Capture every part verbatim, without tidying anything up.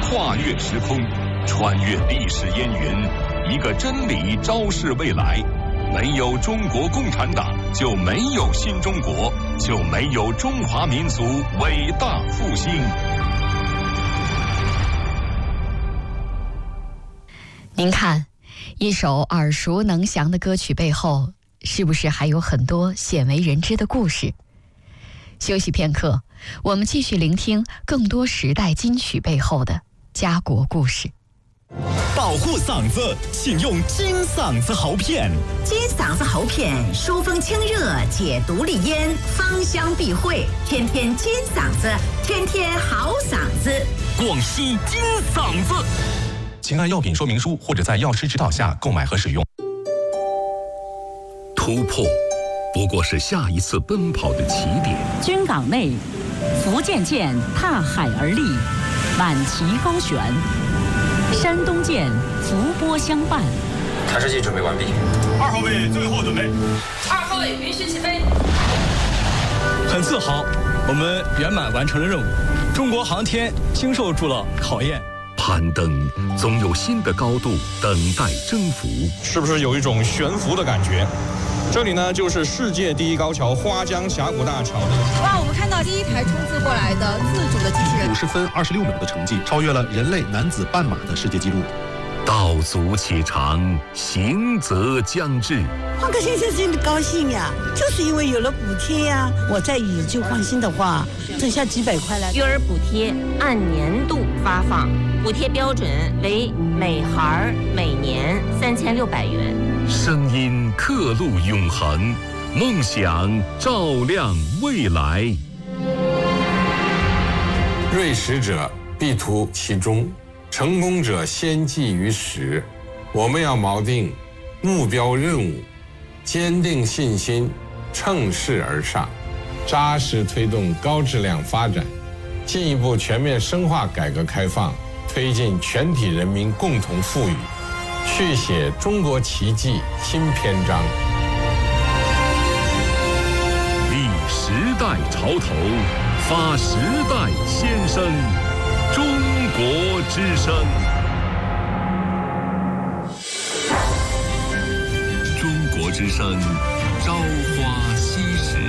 跨越时空，穿越历史烟云，一个真理昭示未来。没有中国共产党，就没有新中国，就没有中华民族伟大复兴。 您看，一首耳熟能详的歌曲背后，是不是还有很多鲜为人知的故事？休息片刻，我们继续聆听更多时代金曲背后的家国故事。 保护嗓子，请用金嗓子喉片。 金嗓子喉片疏风清热，解毒利咽，芳香避秽，天天金嗓子，天天好嗓子。 广西金嗓子， 请按药品说明书或者在药师指导下购买和使用。 突破不过是下一次奔跑的起点。 军港内，福建舰踏海而立，满旗高悬。山东舰伏波相伴。 弹射器准备完毕。 二号位最后准备。 二号位允许起飞。 很自豪，我们圆满完成了任务。中国航天经受住了考验。 攀登总有新的高度等待征服。 是不是有一种悬浮的感觉？这里呢，就是世界第一高桥花江峡谷大桥。 哇，我们看到第一台冲刺过来的自主的机器人， 五十分二十六秒的成绩，超越了人类男子半马的世界纪录。 道阻且长，行则将至。 换个先生真的高兴呀，就是因为有了补贴呀。我再以旧换新的话，挣下几百块来。 育儿补贴按年度发放，补贴标准为每孩每年三千六百元。 声音刻录永恒，梦想照亮未来。 锐识者必图其中，成功者先记于始。我们要锚定目标任务，坚定信心，乘势而上，扎实推动高质量发展，进一步全面深化改革开放，推进全体人民共同富裕，续写中国奇迹新篇章。 立时代潮头，发时代先声，中国之声。中国之声，朝花夕拾。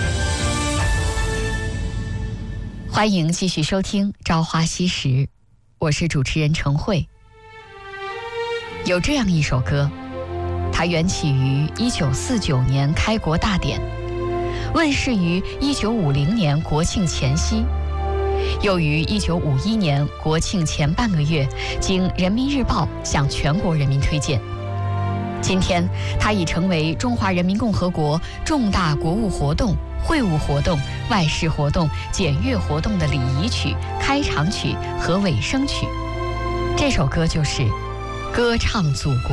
欢迎继续收听《朝花夕拾》，我是主持人程慧。有这样一首歌，它缘起于一九四九年开国大典，问世于一九五零年国庆前夕，又于一九五一年国庆前半个月经人民日报向全国人民推荐。今天它已成为中华人民共和国重大国务活动、会务活动、外事活动、检阅活动的礼仪曲、开场曲和尾声曲。这首歌就是《歌唱祖国》。